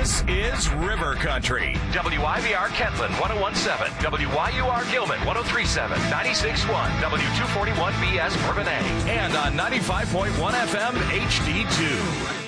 This is River Country. WIVR Kentland 101.7, WYUR Gilman 103.7, 96.1, W241BS Bourbonnais. And on 95.1 FM HD2.